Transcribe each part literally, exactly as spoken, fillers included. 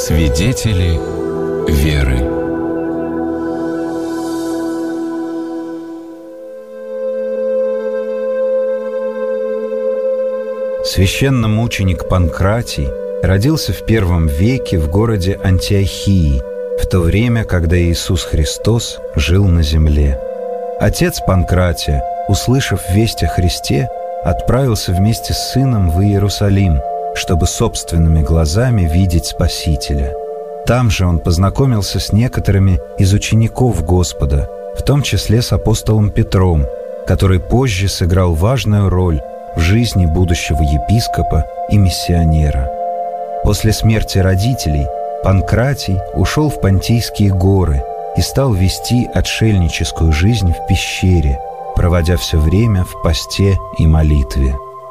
Свидетели веры. Священномученик Панкратий родился в первом веке в городе Антиохии, в то время, когда Иисус Христос жил на земле. Отец Панкратия, услышав весть о Христе, отправился вместе с сыном в Иерусалим, чтобы собственными глазами видеть Спасителя. Там же он познакомился с некоторыми из учеников Господа, в том числе с апостолом Петром, который позже сыграл важную роль в жизни будущего епископа и миссионера. После смерти родителей Панкратий ушел в Понтийские горы и стал вести отшельническую жизнь в пещере, проводя все время в посте и молитве.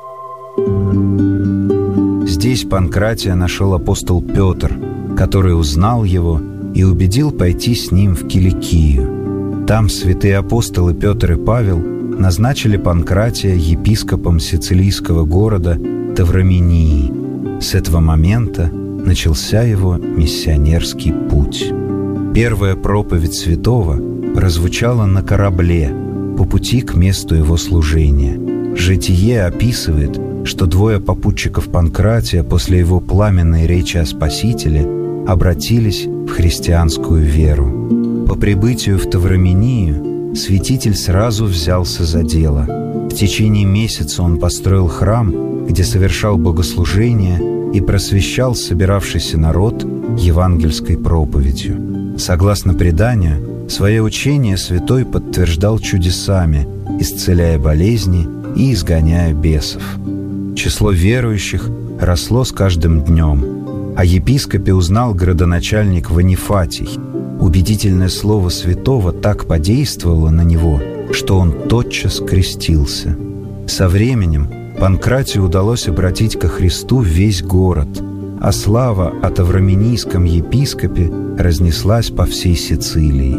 Здесь Панкратия нашел апостол Петр, который узнал его и убедил пойти с ним в Киликию. Там святые апостолы Петр и Павел назначили Панкратия епископом сицилийского города Тавраминии. С этого момента начался его миссионерский путь. Первая проповедь святого прозвучала на корабле по пути к месту его служения. Житие описывает, что двое попутчиков Панкратия после его пламенной речи о Спасителе обратились в христианскую веру. По прибытию в Тавраминию святитель сразу взялся за дело. В течение месяца он построил храм, где совершал богослужения и просвещал собиравшийся народ евангельской проповедью. Согласно преданию, свое учение святой подтверждал чудесами, исцеляя болезни и изгоняя бесов. Число верующих росло с каждым днем. О епископе узнал градоначальник Ванифатий. Убедительное слово святого так подействовало на него, что он тотчас крестился. Со временем Панкратию удалось обратить ко Христу весь город, а слава о тавраминийском епископе разнеслась по всей Сицилии.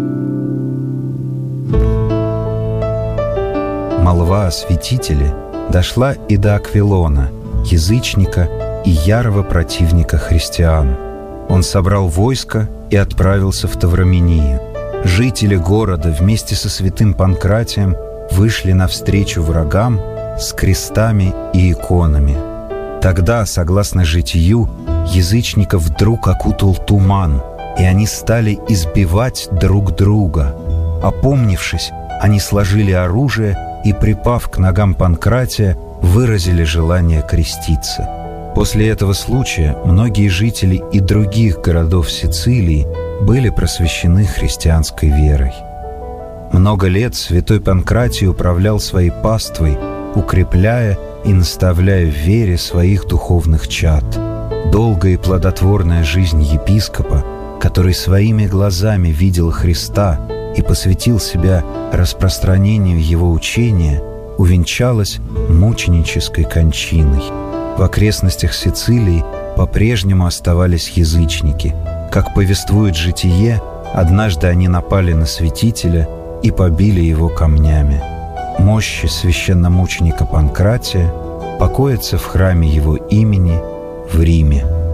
Молва о святителе дошла и до Аквилона, язычника и ярого противника христиан. Он собрал войско и отправился в Тавраминию. Жители города вместе со святым Панкратием вышли навстречу врагам с крестами и иконами. Тогда, согласно житию, язычников вдруг окутал туман, и они стали избивать друг друга. Опомнившись, они сложили оружие и, припав к ногам Панкратия, выразили желание креститься. После этого случая многие жители и других городов Сицилии были просвещены христианской верой. Много лет святой Панкратий управлял своей паствой, укрепляя и наставляя в вере своих духовных чад. Долгая и плодотворная жизнь епископа, который своими глазами видел Христа и посвятил себя распространению его учения, увенчалась мученической кончиной. В окрестностях Сицилии по-прежнему оставались язычники. Как повествует житие, однажды они напали на святителя и побили его камнями. Мощи священномученика Панкратия покоятся в храме его имени в Риме.